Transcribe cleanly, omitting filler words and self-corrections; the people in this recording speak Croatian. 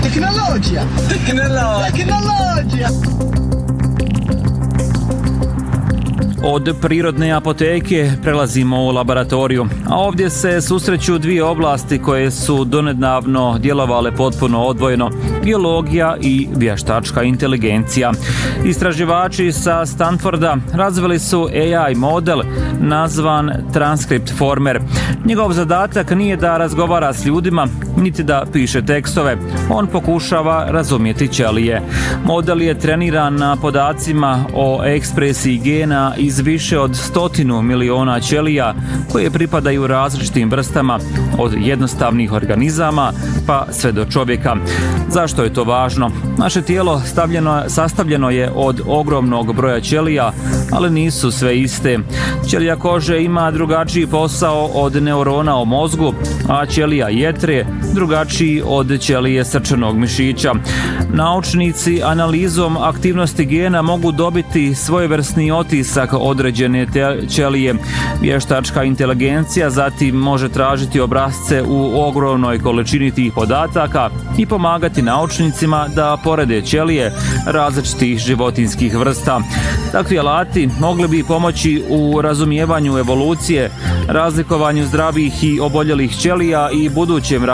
Tehnologija. Od prirodne apoteke prelazimo u laboratoriju, a ovdje se susreću dvije oblasti koje su donedavno djelovale potpuno odvojeno: biologija i vještačka inteligencija. Istraživači sa Stanforda razvili su AI model nazvan Transcript Former. Njegov zadatak nije da razgovara s ljudima, niti da piše tekstove. On pokušava razumjeti ćelije. Model je treniran na podacima o ekspresiji gena iz više od 100 miliona ćelija koje pripadaju različitim vrstama, od jednostavnih organizama pa sve do čovjeka. Zašto je to važno? Naše tijelo sastavljeno je od ogromnog broja ćelija, ali nisu sve iste. Ćelija kože ima drugačiji posao od neurona u mozgu, a ćelija jetre drugačiji od ćelije srčanog mišića. Naučnici analizom aktivnosti gena mogu dobiti svojevrsni otisak određene ćelije. Vještačka inteligencija zatim može tražiti obrasce u ogromnoj količini tih podataka i pomagati naučnicima da porede ćelije različitih životinjskih vrsta. Takvi alati mogli bi pomoći u razumijevanju evolucije, razlikovanju zdravih i oboljelih ćelija i budućem